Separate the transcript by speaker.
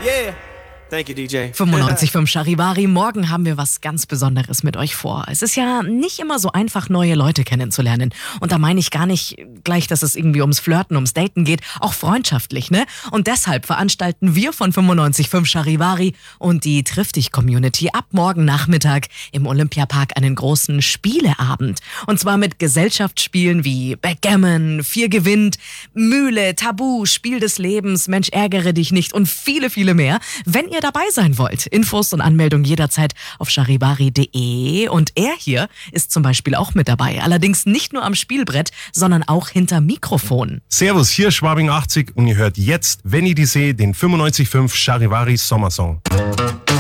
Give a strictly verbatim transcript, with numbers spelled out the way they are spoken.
Speaker 1: Yeah. Thank you, D J.
Speaker 2: fünfundneunzig Komma fünf Charivari, morgen haben wir was ganz Besonderes mit euch vor. Es ist ja nicht immer so einfach, neue Leute kennenzulernen. Und da meine ich gar nicht gleich, dass es irgendwie ums Flirten, ums Daten geht, auch freundschaftlich, ne? Und deshalb veranstalten wir von fünfundneunzig Komma fünf Charivari und die Triff-Dich-Community ab morgen Nachmittag im Olympiapark einen großen Spieleabend. Und zwar mit Gesellschaftsspielen wie Backgammon, Vier gewinnt, Mühle, Tabu, Spiel des Lebens, Mensch ärgere dich nicht und viele, viele mehr. Wenn ihr dabei sein wollt, Infos und Anmeldung jederzeit auf charivari punkt de. Und er hier ist zum Beispiel auch mit dabei. Allerdings nicht nur am Spielbrett, sondern auch hinter Mikrofon.
Speaker 3: Servus, hier ist Schwabing achtzig und ihr hört jetzt, wenn ich die sehe, den fünfundneunzig Komma fünf Charivari Sommersong.